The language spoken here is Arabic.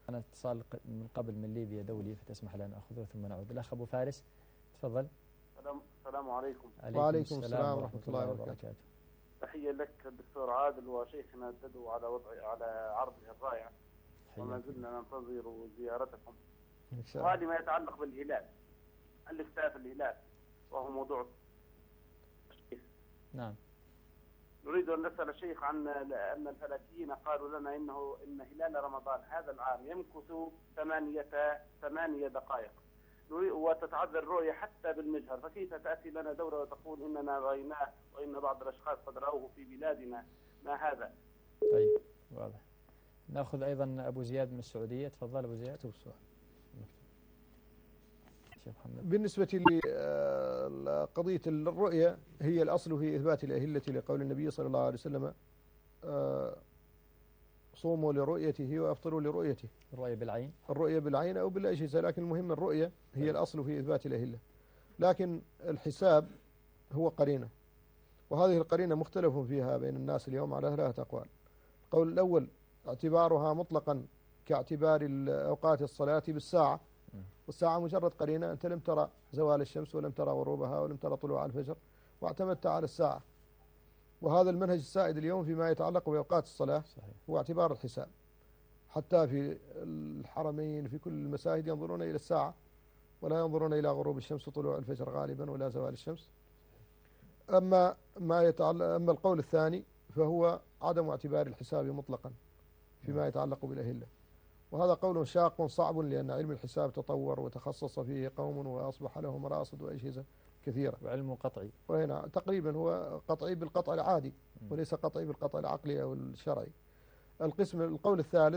أنا اتصال من قبل من ليبيا دولي، فتسمح لنا نأخذه ثم نعود. الأخ أبو فارس تفضل. السلام عليكم. عليكم السلام ورحمة الله وبركاته. تحية لك الدكتور عادل وشيخنا الددو على عرضه الرائع، وما زلنا ننتظر زيارتكم. وهذه ما يتعلق بالهلال، الافتاء في الهلال، وهو موضوع الشيخ. نعم. نريد أن نسأل الشيخ عن أن الفلكيين قالوا لنا إن هلال رمضان هذا العام يمكث 8 دقائق، وتتعذر الرؤية حتى بالمجهر، فكيف تأتي لنا دورة وتقول إننا رأيناه وإن بعض الأشخاص قد رأوه في بلادنا؟ ما هذا؟ طيب واضح. نأخذ أيضا أبو زياد من السعودية. تفضل أبو زياد. بالنسبة لقضية الرؤية، هي الأصل في إثبات الأهلة لقول النبي صلى الله عليه وسلم صوموا لرؤيته وأفطروا لرؤيته. الرؤية بالعين أو بالأجهزة، لكن المهم الرؤية هي الأصل في إثبات الأهلة. لكن الحساب هو قرينة، وهذه القرينة مختلف فيها بين الناس اليوم على 3 أقوال. القول الأول اعتبارها مطلقا كاعتبار أوقات الصلاة بالساعة، والساعة مجرد قرينة، أنت لم ترى زوال الشمس ولم ترى غروبها ولم ترى طلوع الفجر واعتمدت على الساعة. وهذا المنهج السائد اليوم فيما يتعلق بأوقات الصلاة. صحيح. هو اعتبار الحساب. حتى في الحرمين في كل المساجد ينظرون إلى الساعة ولا ينظرون إلى غروب الشمس وطلوع الفجر غالبا ولا زوال الشمس. أما القول الثاني فهو عدم اعتبار الحساب مطلقا فيما يتعلق بالأهلة، وهذا قول شاق صعب، لأن علم الحساب تطور وتخصص فيه قوم وأصبح لهم مراصد وأجهزة كثيرة، وعلم قطعي. وهنا تقريبا هو قطعي بالقطع العادي وليس قطعي بالقطع العقلي أو الشرعي. القول الثالث